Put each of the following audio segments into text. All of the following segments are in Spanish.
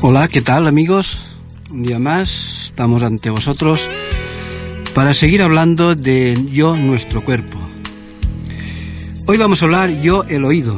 Hola, ¿qué tal, amigos? Un día más estamos ante vosotros para seguir hablando de yo, nuestro cuerpo. Hoy vamos a hablar yo, el oído.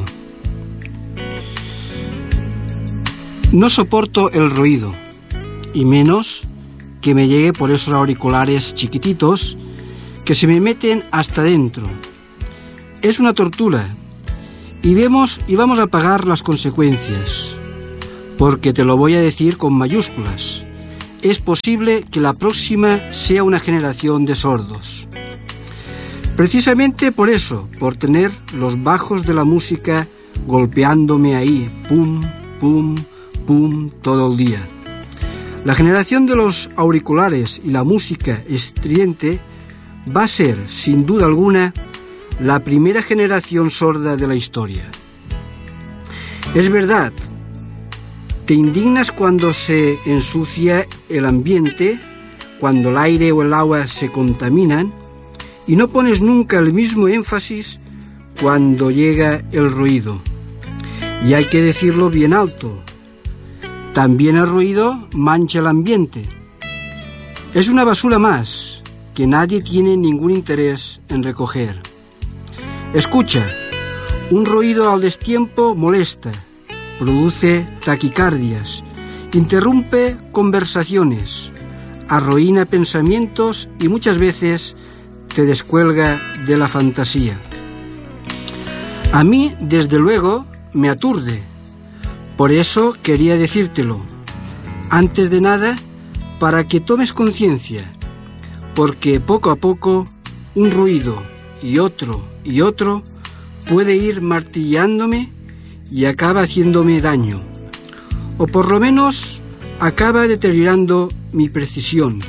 No soporto el ruido, y menos que me llegue por esos auriculares chiquititos que se me meten hasta dentro. Es una tortura, y vamos a pagar las consecuencias. Porque te lo voy a decir con mayúsculas. Es posible que la próxima sea una generación de sordos. Precisamente por eso, por tener los bajos de la música golpeándome ahí, pum, pum, pum, todo el día. La generación de los auriculares y la música estridente va a ser, sin duda alguna, la primera generación sorda de la historia. Es verdad. Te indignas cuando se ensucia el ambiente, cuando el aire o el agua se contaminan, y no pones nunca el mismo énfasis cuando llega el ruido. Y hay que decirlo bien alto. También el ruido mancha el ambiente. Es una basura más que nadie tiene ningún interés en recoger. Escucha, un ruido al destiempo molesta. Produce taquicardias, interrumpe conversaciones, arruina pensamientos y muchas veces te descuelga de la fantasía. A mí, desde luego, me aturde. Por eso quería decírtelo, antes de nada, para que tomes conciencia, porque poco a poco un ruido y otro puede ir martillándome y acaba haciéndome daño, o por lo menos acaba deteriorando mi precisión.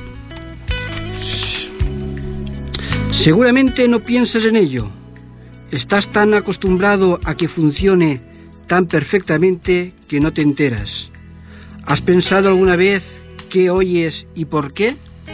Seguramente no piensas en ello. Estás tan acostumbrado a que funcione tan perfectamente que no te enteras. ¿Has pensado alguna vez qué oyes y por qué?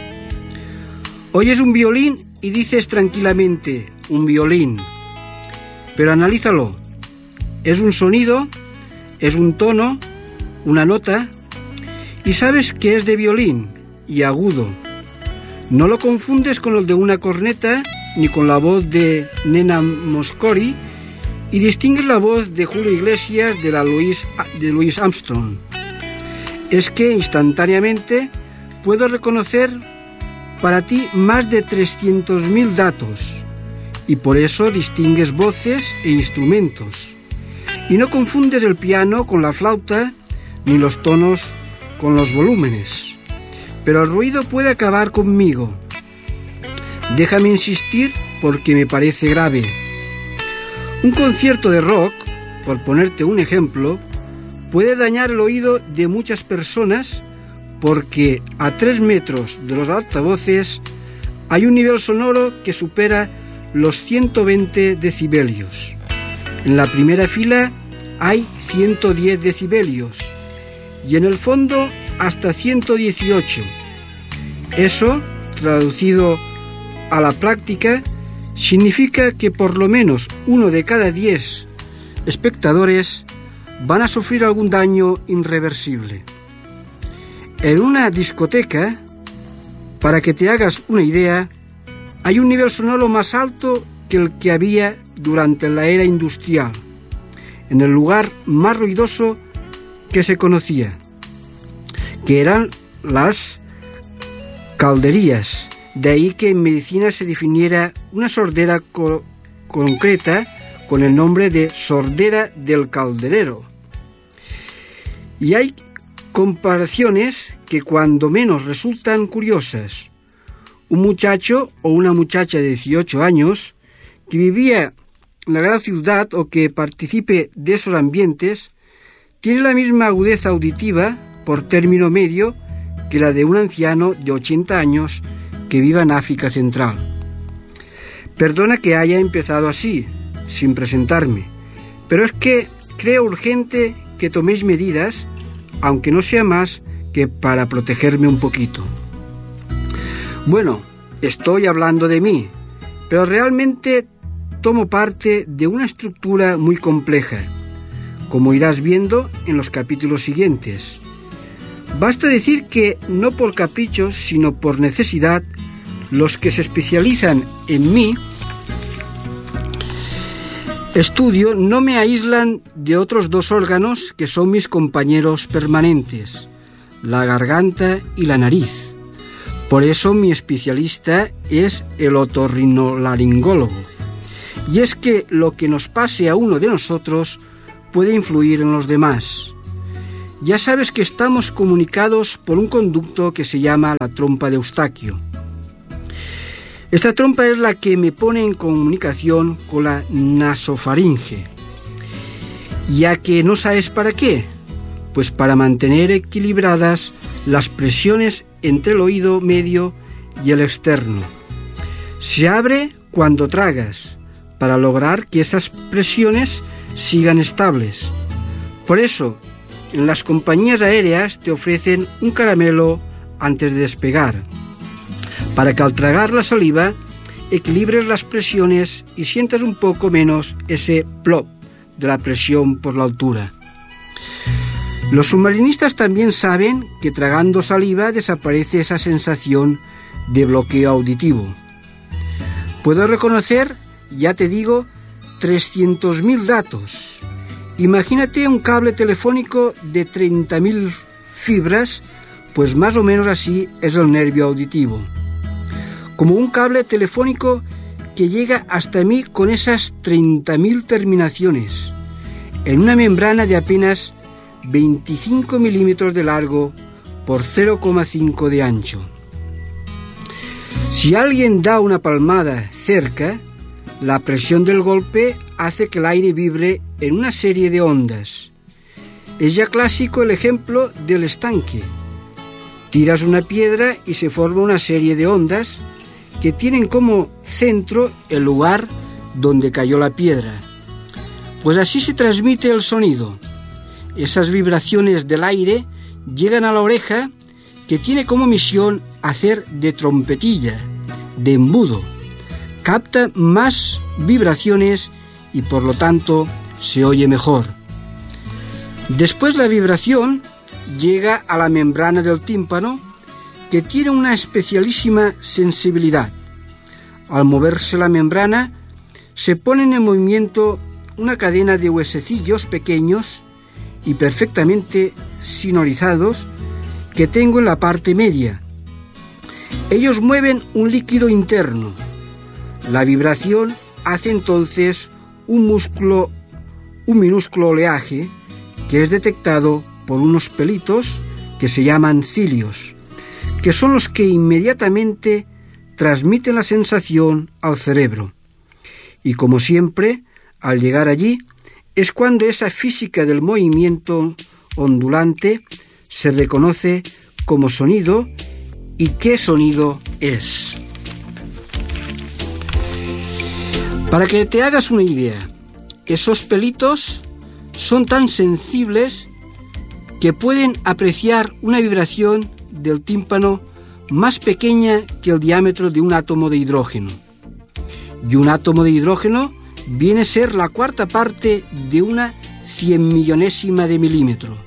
Oyes un violín y dices tranquilamente, un violín. Pero analízalo. Es un sonido, es un tono, una nota, y sabes que es de violín y agudo. No lo confundes con el de una corneta ni con la voz de Nena Mosconi, y distingues la voz de Julio Iglesias de Louis Armstrong. Es que instantáneamente puedo reconocer para ti más de 300.000 datos, y por eso distingues voces e instrumentos. Y no confundes el piano con la flauta, ni los tonos con los volúmenes. Pero el ruido puede acabar conmigo. Déjame insistir porque me parece grave. Un concierto de rock, por ponerte un ejemplo, puede dañar el oído de muchas personas porque a 3 metros de los altavoces hay un nivel sonoro que supera los 120 decibelios. En la primera fila hay 110 decibelios y en el fondo hasta 118. Eso, traducido a la práctica, significa que por lo menos 1 de cada 10 espectadores van a sufrir algún daño irreversible. En una discoteca, para que te hagas una idea, hay un nivel sonoro más alto que el que había durante la era industrial, en el lugar más ruidoso que se conocía, que eran las calderías. De ahí que en medicina se definiera una sordera concreta con el nombre de sordera del calderero. Y hay comparaciones que cuando menos resultan curiosas. Un muchacho o una muchacha de 18 años que vivía en la gran ciudad o que participe de esos ambientes tiene la misma agudeza auditiva por término medio que la de un anciano de 80 años que viva en África Central. Perdona que haya empezado así, sin presentarme, pero es que creo urgente que toméis medidas, aunque no sea más que para protegerme un poquito. Bueno, estoy hablando de mí, pero realmente tomo parte de una estructura muy compleja, como irás viendo en los capítulos siguientes. Basta decir que no por capricho, sino por necesidad, los que se especializan en mi estudio no me aíslan de otros dos órganos que son mis compañeros permanentes, la garganta y la nariz. Por eso mi especialista es el otorrinolaringólogo. Y es que lo que nos pase a uno de nosotros puede influir en los demás. Ya sabes que estamos comunicados por un conducto que se llama la trompa de Eustaquio. Esta trompa es la que me pone en comunicación con la nasofaringe. ¿Ya que no sabes para qué? Pues para mantener equilibradas las presiones entre el oído medio y el externo. Se abre cuando tragas, para lograr que esas presiones sigan estables. Por eso, en las compañías aéreas te ofrecen un caramelo antes de despegar, para que al tragar la saliva equilibres las presiones y sientas un poco menos ese plop de la presión por la altura. Los submarinistas también saben que tragando saliva desaparece esa sensación de bloqueo auditivo. Puedo reconocer, ya te digo, 300.000 datos. Imagínate un cable telefónico de 30.000 fibras, pues más o menos así es el nervio auditivo. Como un cable telefónico que llega hasta mí con esas 30.000 terminaciones, en una membrana de apenas 25 milímetros de largo por 0,5 de ancho. Si alguien da una palmada cerca, la presión del golpe hace que el aire vibre en una serie de ondas. Es ya clásico el ejemplo del estanque. Tiras una piedra y se forma una serie de ondas que tienen como centro el lugar donde cayó la piedra. Pues así se transmite el sonido. Esas vibraciones del aire llegan a la oreja, que tiene como misión hacer de trompetilla, de embudo. Capta más vibraciones y por lo tanto se oye mejor. Después la vibración llega a la membrana del tímpano, que tiene una especialísima sensibilidad. Al moverse la membrana, se ponen en movimiento una cadena de huesecillos pequeños y perfectamente sinorizados que tengo en la parte media. Ellos mueven un líquido interno. La vibración hace entonces un minúsculo oleaje que es detectado por unos pelitos que se llaman cilios, que son los que inmediatamente transmiten la sensación al cerebro. Y como siempre, al llegar allí, es cuando esa física del movimiento ondulante se reconoce como sonido. ¿Y qué sonido es? Para que te hagas una idea, esos pelitos son tan sensibles que pueden apreciar una vibración del tímpano más pequeña que el diámetro de un átomo de hidrógeno. Y un átomo de hidrógeno viene a ser la cuarta parte de una 100.000.000ésima de milímetro.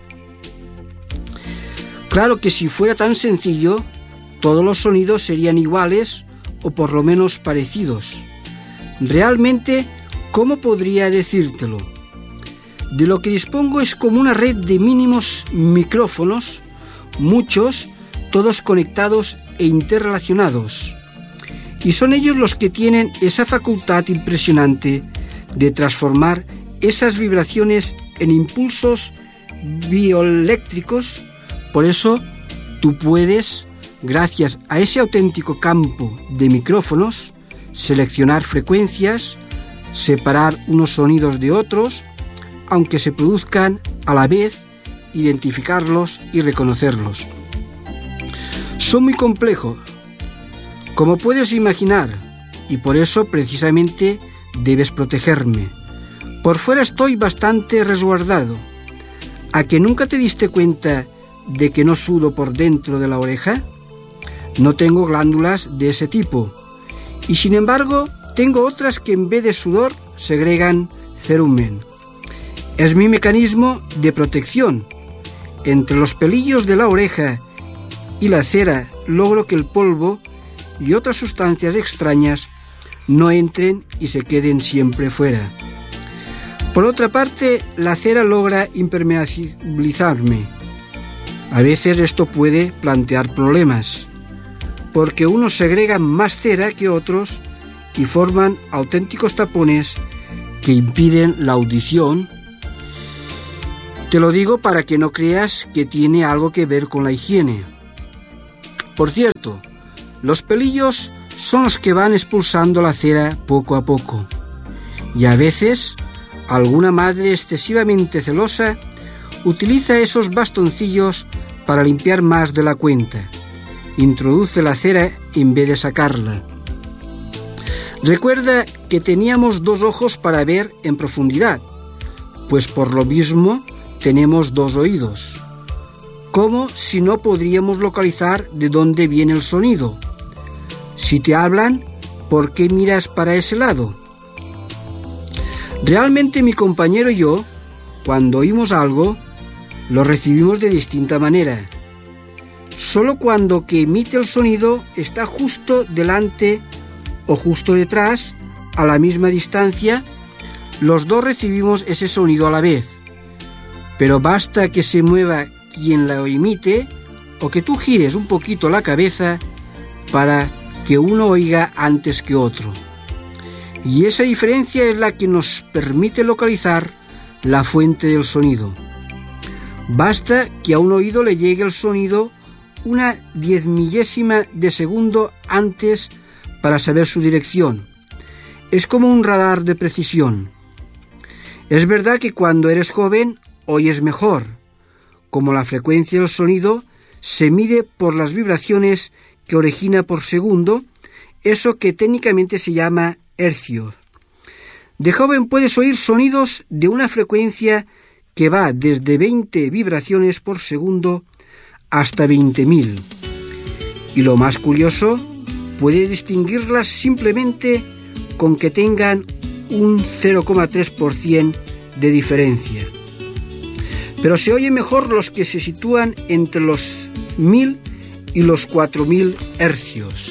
Claro que si fuera tan sencillo, todos los sonidos serían iguales o por lo menos parecidos. Realmente, ¿cómo podría decírtelo? De lo que dispongo es como una red de mínimos micrófonos, muchos, todos conectados e interrelacionados. Y son ellos los que tienen esa facultad impresionante de transformar esas vibraciones en impulsos bioeléctricos. Por eso tú puedes, gracias a ese auténtico campo de micrófonos, seleccionar frecuencias, separar unos sonidos de otros, aunque se produzcan a la vez, identificarlos y reconocerlos. Son muy complejos, como puedes imaginar, y por eso precisamente debes protegerme. Por fuera estoy bastante resguardado. ¿A que nunca te diste cuenta de que no sudo por dentro de la oreja? No tengo glándulas de ese tipo, y sin embargo tengo otras que en vez de sudor segregan cerumen. Es mi mecanismo de protección, entre los pelillos de la oreja y la cera logro que el polvo y otras sustancias extrañas no entren y se queden siempre fuera. Por otra parte, la cera logra impermeabilizarme. A veces esto puede plantear problemas, porque unos segregan más cera que otros y forman auténticos tapones que impiden la audición. Te lo digo para que no creas que tiene algo que ver con la higiene. Por cierto, los pelillos son los que van expulsando la cera poco a poco. Y a veces, alguna madre excesivamente celosa utiliza esos bastoncillos para limpiar más de la cuenta. Introduce la cera en vez de sacarla. Recuerda que teníamos 2 ojos para ver en profundidad, pues por lo mismo tenemos 2 oídos. ¿Cómo si no podríamos localizar de dónde viene el sonido? Si te hablan, ¿por qué miras para ese lado? Realmente mi compañero y yo, cuando oímos algo, lo recibimos de distinta manera. Solo cuando que emite el sonido está justo delante o justo detrás, a la misma distancia, los dos recibimos ese sonido a la vez. Pero basta que se mueva quien lo emite o que tú gires un poquito la cabeza para que uno oiga antes que otro. Y esa diferencia es la que nos permite localizar la fuente del sonido. Basta que a un oído le llegue el sonido una 10/1000 de segundo antes para saber su dirección. Es como un radar de precisión. Es verdad que cuando eres joven oyes mejor. Como la frecuencia del sonido se mide por las vibraciones que origina por segundo, eso que técnicamente se llama hercios. De joven puedes oír sonidos de una frecuencia que va desde 20 vibraciones por segundo hasta 20.000. Y lo más curioso, puedes distinguirlas simplemente con que tengan un 0,3% de diferencia. Pero se oyen mejor los que se sitúan entre los 1000 y los 4000 hercios.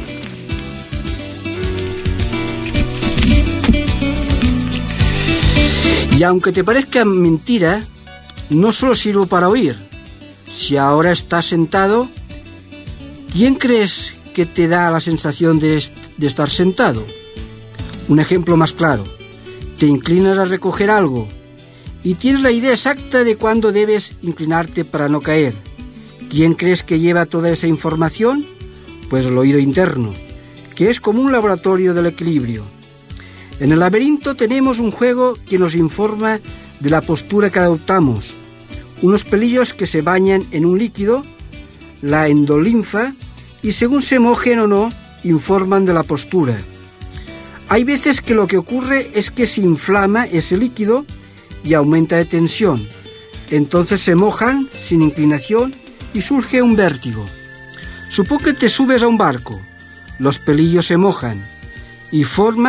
Y aunque te parezca mentira, no solo sirvo para oír. Si ahora estás sentado, ¿quién crees que te da la sensación de estar sentado? Un ejemplo más claro. Te inclinas a recoger algo y tienes la idea exacta de cuándo debes inclinarte para no caer. ¿Quién crees que lleva toda esa información? Pues el oído interno, que es como un laboratorio del equilibrio. En el laberinto tenemos un juego que nos informa de la postura que adoptamos, unos pelillos que se bañan en un líquido, la endolinfa, y según se mojen o no, informan de la postura. Hay veces que lo que ocurre es que se inflama ese líquido y aumenta de tensión. Entonces se mojan sin inclinación y surge un vértigo. Supón que te subes a un barco, los pelillos se mojan y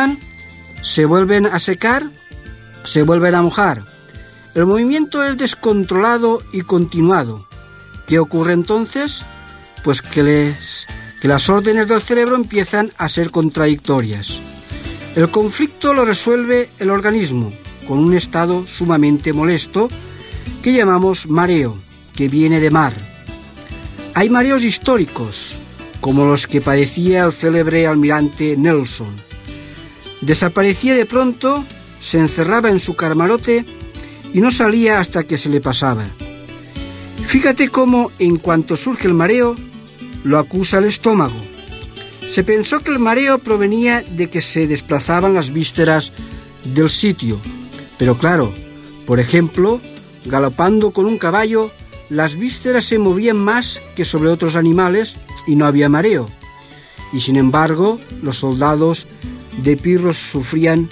se vuelven a secar, se vuelven a mojar. El movimiento es descontrolado y continuado. ¿Qué ocurre entonces? Pues que las órdenes del cerebro empiezan a ser contradictorias. El conflicto lo resuelve el organismo con un estado sumamente molesto que llamamos mareo, que viene de mar. Hay mareos históricos, como los que padecía el célebre almirante Nelson. Desaparecía de pronto, se encerraba en su camarote y no salía hasta que se le pasaba. Fíjate cómo, en cuanto surge el mareo, lo acusa el estómago. Se pensó que el mareo provenía de que se desplazaban las vísceras del sitio. Pero claro, por ejemplo, galopando con un caballo, las vísceras se movían más que sobre otros animales y no había mareo. Y sin embargo, los soldados de Pirros sufrían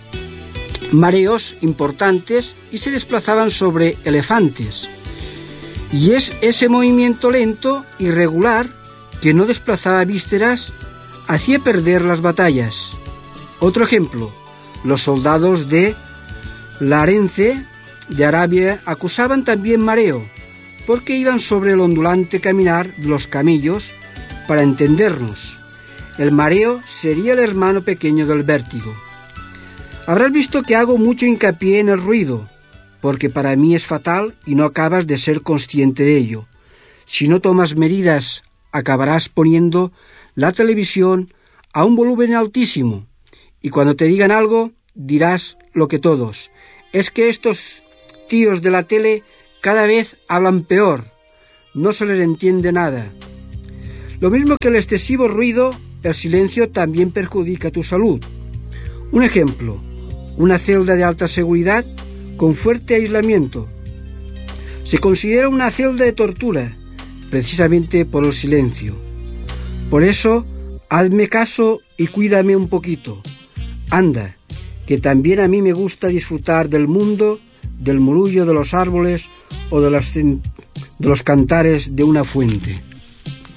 mareos importantes y se desplazaban sobre elefantes. Y es ese movimiento lento, irregular, que no desplazaba vísceras, hacía perder las batallas. Otro ejemplo, los soldados de Larence, de Arabia, acusaban también mareo, porque iban sobre el ondulante caminar de los camellos. Para entendernos, el mareo sería el hermano pequeño del vértigo. Habrás visto que hago mucho hincapié en el ruido, porque para mí es fatal y no acabas de ser consciente de ello. Si no tomas medidas, acabarás poniendo la televisión a un volumen altísimo, y cuando te digan algo, dirás lo que todos: es que estos tíos de la tele cada vez hablan peor, no se les entiende nada. Lo mismo que el excesivo ruido, el silencio también perjudica tu salud. Un ejemplo: una celda de alta seguridad con fuerte aislamiento se considera una celda de tortura, precisamente por el silencio. Por eso, hazme caso y cuídame un poquito. Anda, que también a mí me gusta disfrutar del mundo, del murullo de los árboles o de los cantares de una fuente.